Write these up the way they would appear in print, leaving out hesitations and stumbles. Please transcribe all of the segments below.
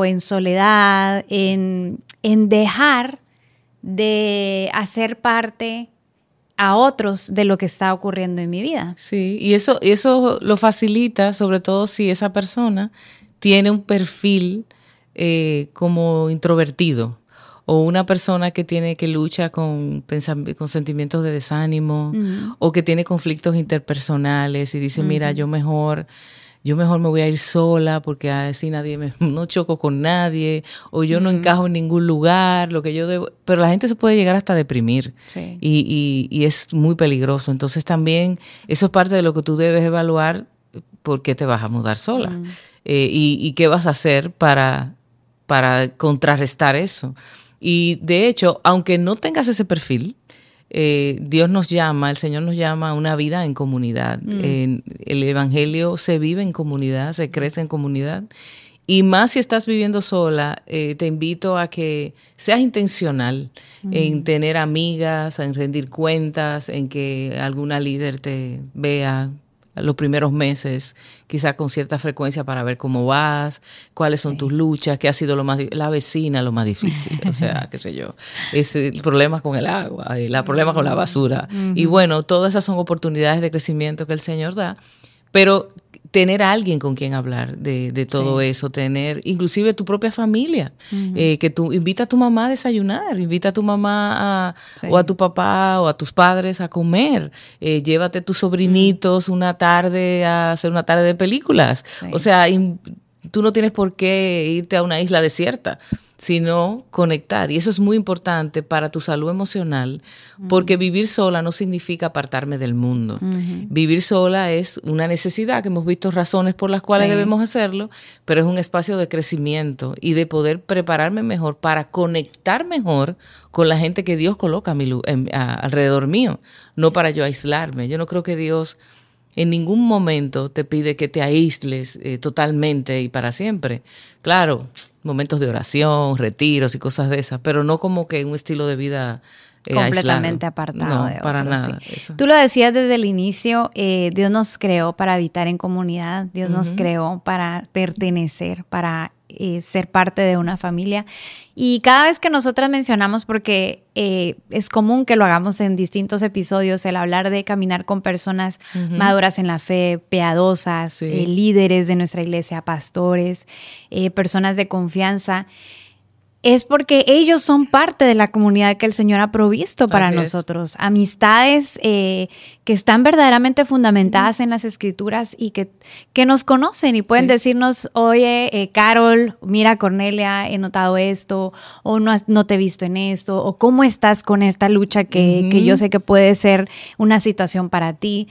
en soledad, en dejar de hacer parte a otros de lo que está ocurriendo en mi vida. Sí, y eso lo facilita, sobre todo si esa persona tiene un perfil como introvertido, o una persona que lucha con sentimientos de desánimo, o que tiene conflictos interpersonales y dice, mira, yo mejor me voy a ir sola porque así no choco con nadie, o yo no encajo en ningún lugar, lo que yo debo. Pero la gente se puede llegar hasta a deprimir, sí. y es muy peligroso. Entonces también eso es parte de lo que tú debes evaluar, por qué te vas a mudar sola, y qué vas a hacer para contrarrestar eso. Y de hecho, aunque no tengas ese perfil, Dios nos llama, el Señor nos llama a una vida en comunidad. El evangelio se vive en comunidad, se crece en comunidad. Y más si estás viviendo sola, te invito a que seas intencional en tener amigas, en rendir cuentas, en que alguna líder te vea los primeros meses, quizás con cierta frecuencia, para ver cómo vas, cuáles son tus luchas, qué ha sido la vecina lo más difícil, o sea, qué sé yo, el problema con el agua, el problema con la basura. Y bueno, todas esas son oportunidades de crecimiento que el Señor da, pero tener a alguien con quien hablar de todo eso, tener inclusive tu propia familia, que tú invita a tu mamá a desayunar, invita a tu mamá o a tu papá o a tus padres a comer, llévate tus sobrinitos una tarde a hacer una tarde de películas. O sea, tú no tienes por qué irte a una isla desierta, sino conectar. Y eso es muy importante para tu salud emocional, porque vivir sola no significa apartarme del mundo. Vivir sola es una necesidad, que hemos visto razones por las cuales debemos hacerlo, pero es un espacio de crecimiento y de poder prepararme mejor para conectar mejor con la gente que Dios coloca alrededor mío, no para yo aislarme. Yo no creo que Dios en ningún momento te pide que te aísles totalmente y para siempre. Claro, momentos de oración, retiros y cosas de esas, pero no como que un estilo de vida completamente aislado. Apartado de otros. Para nada. Sí. Tú lo decías desde el inicio, Dios nos creó para habitar en comunidad, Dios nos creó para pertenecer, para ser parte de una familia. Y cada vez que nosotras mencionamos, porque es común que lo hagamos en distintos episodios, el hablar de caminar con personas maduras en la fe, piadosas, líderes de nuestra iglesia, pastores, personas de confianza, es porque ellos son parte de la comunidad que el Señor ha provisto para nosotros. Amistades que están verdaderamente fundamentadas en las Escrituras y que nos conocen y pueden decirnos, oye, Carol, mira, Cornelia, he notado esto, o no te he visto en esto, o cómo estás con esta lucha que yo sé que puede ser una situación para ti.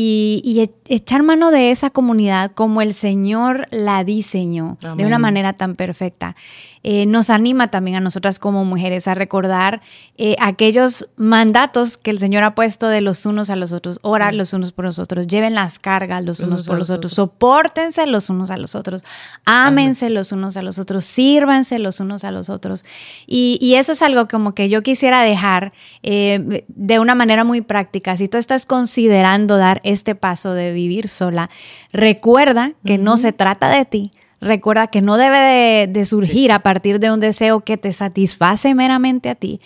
Y echar mano de esa comunidad como el Señor la diseñó. Amén. De una manera tan perfecta. Nos anima también a nosotras como mujeres a recordar aquellos mandatos que el Señor ha puesto de los unos a los otros. Orar los unos por los otros, lleven las cargas los unos por los otros, sopórtense los unos a los otros, ámense los unos a los otros, sírvanse los unos a los otros. Y eso es algo como que yo quisiera dejar de una manera muy práctica. Si tú estás considerando dar este paso de vivir sola, recuerda que no se trata de ti. Recuerda que no debe de surgir a partir de un deseo que te satisface meramente a ti.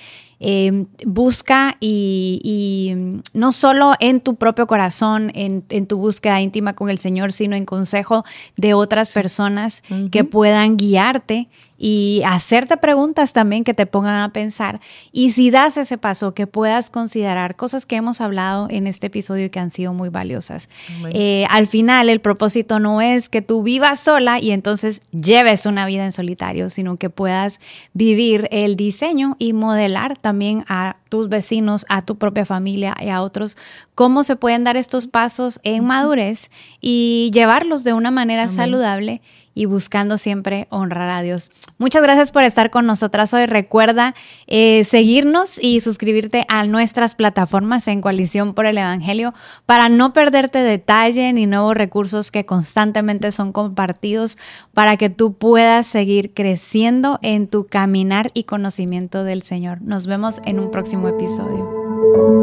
Busca y no solo en tu propio corazón, en tu búsqueda íntima con el Señor, sino en consejo de otras personas que puedan guiarte y hacerte preguntas también que te pongan a pensar. Y si das ese paso, que puedas considerar cosas que hemos hablado en este episodio y que han sido muy valiosas. Al final, el propósito no es que tú vivas sola y entonces lleves una vida en solitario, sino que puedas vivir el diseño y modelar también a tus vecinos, a tu propia familia y a otros, cómo se pueden dar estos pasos en madurez y llevarlos de una manera saludable y buscando siempre honrar a Dios. Muchas gracias por estar con nosotras hoy. Recuerda seguirnos y suscribirte a nuestras plataformas en Coalición por el Evangelio para no perderte detalle ni nuevos recursos que constantemente son compartidos para que tú puedas seguir creciendo en tu caminar y conocimiento del Señor. Nos vemos en un próximo episodio.